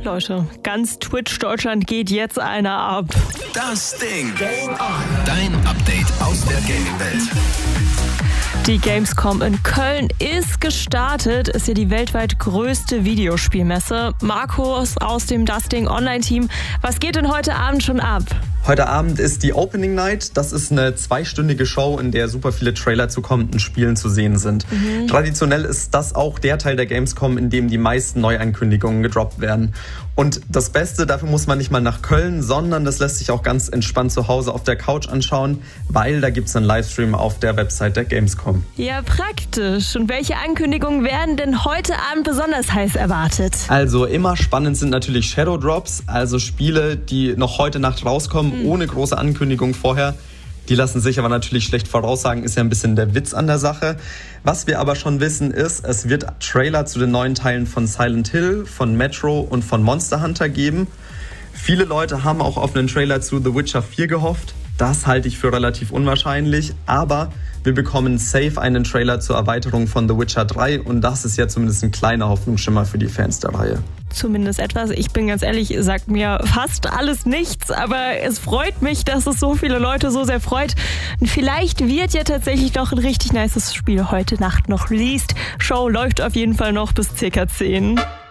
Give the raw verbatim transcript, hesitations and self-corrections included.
Leute, ganz Twitch Deutschland geht jetzt einer ab. Das Ding. Game on. Dein Update aus der Gaming-Welt. Die Gamescom in Köln ist gestartet, ist ja die weltweit größte Videospielmesse. Markus aus dem Das Ding Online-Team, was geht denn heute Abend schon ab? Heute Abend ist die Opening Night. Das ist eine zweistündige Show, in der super viele Trailer zu kommenden Spielen zu sehen sind. Mhm. Traditionell ist das auch der Teil der Gamescom, in dem die meisten Neuankündigungen gedroppt werden. Und das Beste, dafür muss man nicht mal nach Köln, sondern das lässt sich auch ganz entspannt zu Hause auf der Couch anschauen, weil da gibt es einen Livestream auf der Website der Gamescom. Ja, praktisch. Und welche Ankündigungen werden denn heute Abend besonders heiß erwartet? Also immer spannend sind natürlich Shadow Drops, also Spiele, die noch heute Nacht rauskommen, mhm. ohne große Ankündigung vorher. Die lassen sich aber natürlich schlecht voraussagen, ist ja ein bisschen der Witz an der Sache. Was wir aber schon wissen ist, es wird Trailer zu den neuen Teilen von Silent Hill, von Metro und von Monster Hunter geben. Viele Leute haben auch auf einen Trailer zu The Witcher vier gehofft. Das halte ich für relativ unwahrscheinlich, aber wir bekommen safe einen Trailer zur Erweiterung von The Witcher drei und das ist ja zumindest ein kleiner Hoffnungsschimmer für die Fans der Reihe. Zumindest etwas. Ich bin ganz ehrlich, sagt mir fast alles nichts, aber es freut mich, dass es so viele Leute so sehr freut. Und vielleicht wird ja tatsächlich noch ein richtig nices Spiel heute Nacht noch released. Show läuft auf jeden Fall noch bis circa zehn.